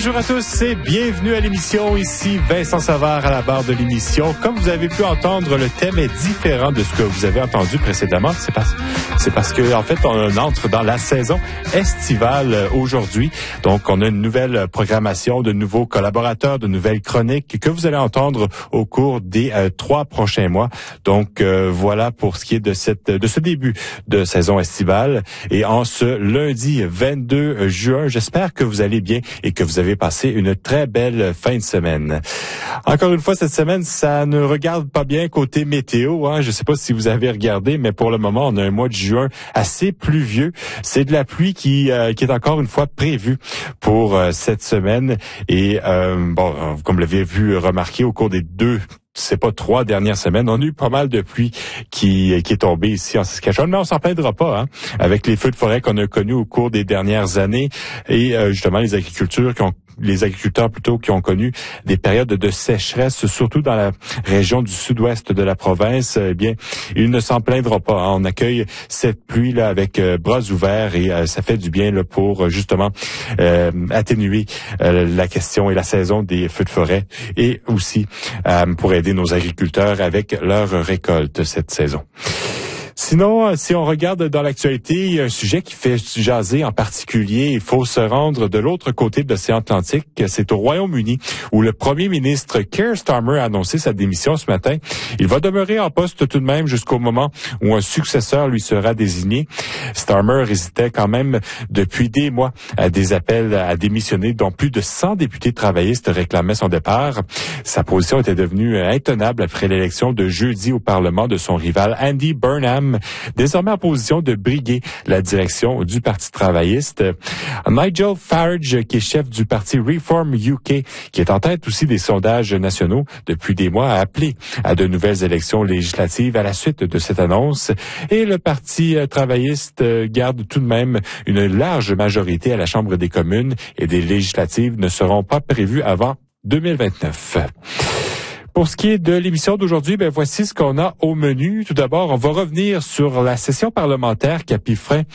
Bonjour à tous et bienvenue à l'émission. Ici Vincent Savard à la barre de l'émission. Comme vous avez pu entendre, le thème est différent de ce que vous avez entendu précédemment. C'est parce que en fait, on entre dans la saison estivale aujourd'hui. Donc, on a une nouvelle programmation, de nouveaux collaborateurs, de nouvelles chroniques que vous allez entendre au cours des 3 prochains mois. Donc, voilà pour ce qui est de ce début de saison estivale. Et en ce lundi 22 juin, j'espère que vous allez bien et que vous avez passé une très belle fin de semaine. Encore une fois, cette semaine, ça ne regarde pas bien côté météo. Je ne sais pas si vous avez regardé, mais pour le moment, on a un mois de juin assez pluvieux. C'est de la pluie qui est encore une fois prévue pour cette semaine. Et comme vous l'avez vu remarquer au cours des 3 dernières semaines, on a eu pas mal de pluie qui est tombée ici en Saskatchewan, mais on s'en plaindra pas, avec les feux de forêt qu'on a connus au cours des dernières années et justement les agriculteurs qui ont connu des périodes de sécheresse, surtout dans la région du sud-ouest de la province. Eh bien, ils ne s'en plaindront pas. On accueille cette pluie là avec bras ouverts et ça fait du bien là pour justement atténuer la question et la saison des feux de forêt et aussi pour aider nos agriculteurs avec leur récolte cette saison. Sinon, si on regarde dans l'actualité, il y a un sujet qui fait jaser en particulier. Il faut se rendre de l'autre côté de l'océan Atlantique. C'est au Royaume-Uni où le premier ministre Keir Starmer a annoncé sa démission ce matin. Il va demeurer en poste tout de même jusqu'au moment où un successeur lui sera désigné. Starmer hésitait quand même depuis des mois à des appels à démissionner, dont plus de 100 députés travaillistes réclamaient son départ. Sa position était devenue intenable après l'élection de jeudi au Parlement de son rival Andy Burnham, désormais en position de briguer la direction du Parti travailliste. Nigel Farage, qui est chef du parti Reform UK, qui est en tête aussi des sondages nationaux depuis des mois, a appelé à de nouvelles élections législatives à la suite de cette annonce. Et le Parti travailliste garde tout de même une large majorité à la Chambre des communes et des législatives ne seront pas prévues avant 2029. Pour ce qui est de l'émission d'aujourd'hui, voici ce qu'on a au menu. Tout d'abord, on va revenir sur la session parlementaire qui a pris fin